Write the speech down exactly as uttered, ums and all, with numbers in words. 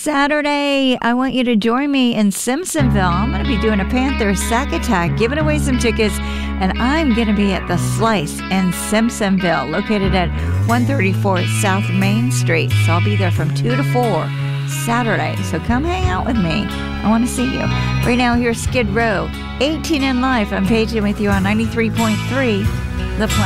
Saturday, I want you to join me in Simpsonville. I'm going to be doing a Panther Sack Attack, giving away some tickets, and I'm going to be at the Slice in Simpsonville, located at one thirty-four South Main Street. So I'll be there from two to four Saturday. So come hang out with me. I want to see you. Right now, here's Skid Row, eighteen in Life. I'm Paige with you on ninety-three point three The Plan.